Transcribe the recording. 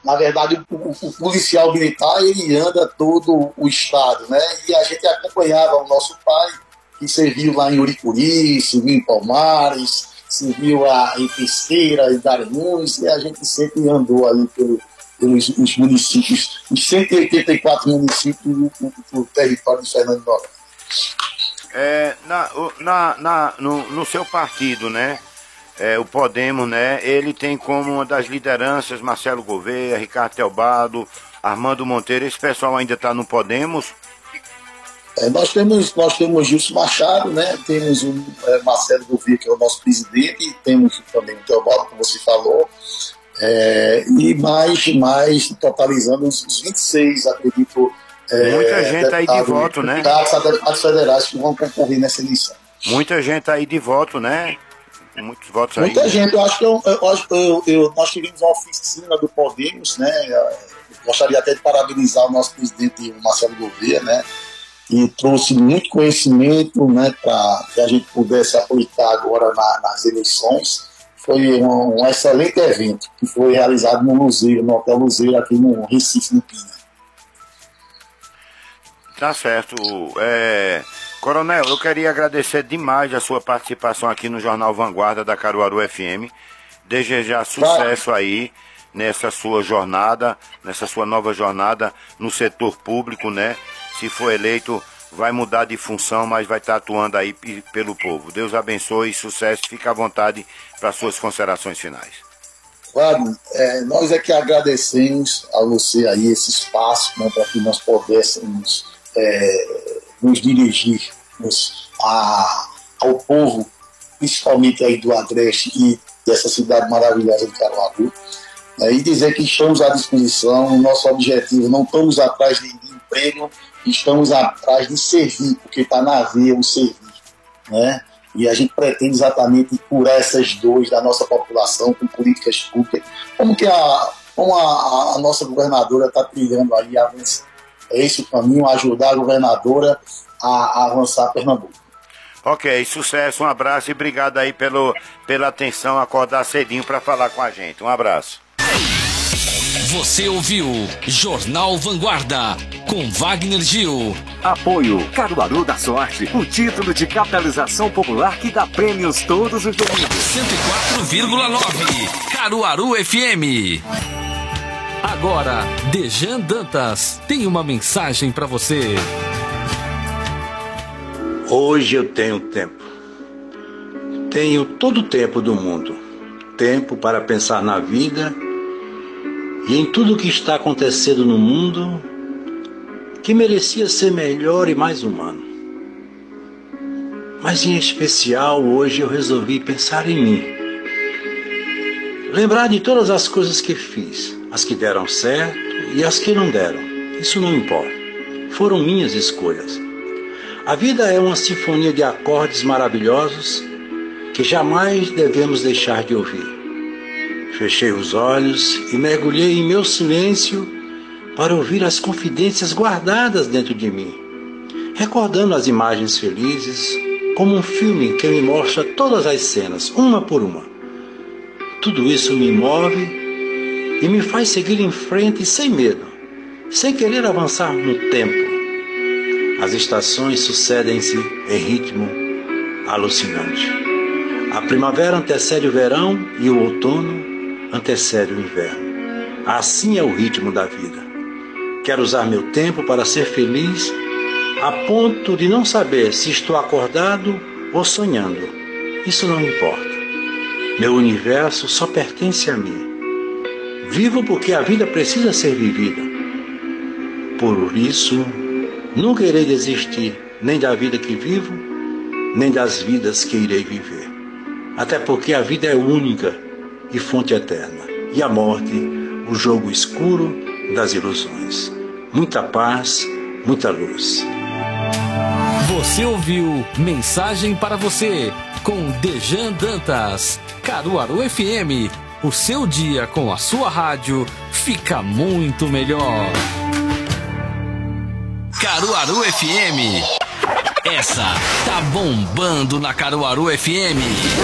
Na verdade, o policial militar, ele anda todo o estado, né? E a gente acompanhava o nosso pai, que serviu lá em Uricuri, serviu em Palmares, serviu em Pesqueira, em Garanhuns, e a gente sempre andou ali pelos os municípios, os 184 municípios do território de Fernando de Noronha. No seu partido, né? O Podemos, né? Ele tem como uma das lideranças Marcelo Gouveia, Ricardo Teobaldo, Armando Monteiro. Esse pessoal ainda está no Podemos? Nós temos Gilson Machado, né? Temos o Marcelo Gouveia, que é o nosso presidente, e temos também o Teobaldo, como você falou, e mais totalizando os 26, acredito. Muita gente aí de voto, né? Deputados federais que vão concorrer nessa eleição. Muita gente aí de voto, né? Muitos votos aí. Muita gente, eu acho que nós tivemos uma oficina do Podemos, né? Gostaria até de parabenizar o nosso presidente, o Marcelo Gouveia, né? E trouxe muito conhecimento, né, para que a gente pudesse aplicar agora nas eleições. Foi um excelente evento que foi realizado no Hotel Luzeiro, aqui no Recife, no Pina. Tá certo. Coronel, eu queria agradecer demais a sua participação aqui no Jornal Vanguarda da Caruaru FM. Desejar sucesso aí nessa sua jornada, nessa sua nova jornada no setor público, né? Se for eleito, vai mudar de função, mas vai estar atuando aí pelo povo. Deus abençoe, sucesso, fica à vontade para suas considerações finais. Claro, nós é que agradecemos a você aí esse espaço, né, para que nós pudéssemos nos dirigirmos ao povo, principalmente aí do Agreste e dessa cidade maravilhosa de Caruaru, e dizer que estamos à disposição. O nosso objetivo, não estamos atrás de emprego, estamos atrás de servir, porque está na veia o servir, né? E a gente pretende exatamente curar essas dores da nossa população com políticas públicas, como a nossa governadora está trilhando aí, avançar. É esse o caminho, ajudar a governadora a avançar Pernambuco. Ok, sucesso, um abraço e obrigado aí pela atenção, acordar cedinho para falar com a gente. Um abraço. Você ouviu Jornal Vanguarda com Wagner Gil. Apoio Caruaru da Sorte, o título de capitalização popular que dá prêmios todos os domingos. 104,9 Caruaru FM. Agora, Dejan Dantas tem uma mensagem para você. Hoje eu tenho tempo. Tenho todo o tempo do mundo. Tempo para pensar na vida e em tudo o que está acontecendo no mundo que merecia ser melhor e mais humano. Mas em especial hoje eu resolvi pensar em mim. Lembrar de todas as coisas que fiz, as que deram certo e as que não deram. Isso não importa. Foram minhas escolhas. A vida é uma sinfonia de acordes maravilhosos que jamais devemos deixar de ouvir. Fechei os olhos e mergulhei em meu silêncio para ouvir as confidências guardadas dentro de mim, recordando as imagens felizes, como um filme que me mostra todas as cenas, uma por uma. Tudo isso me move e me faz seguir em frente sem medo, sem querer avançar no tempo. As estações sucedem-se em ritmo alucinante. A primavera antecede o verão e o outono antecede o inverno. Assim é o ritmo da vida. Quero usar meu tempo para ser feliz a ponto de não saber se estou acordado ou sonhando. Isso não importa. Meu universo só pertence a mim. Vivo porque a vida precisa ser vivida. Por isso, nunca irei desistir nem da vida que vivo, nem das vidas que irei viver. Até porque a vida é única e fonte eterna, e a morte, o jogo escuro das ilusões. Muita paz, muita luz. Você ouviu Mensagem para Você, com Dejan Dantas. Caruaru FM, o seu dia com a sua rádio fica muito melhor. Caruaru FM, essa tá bombando na Caruaru FM.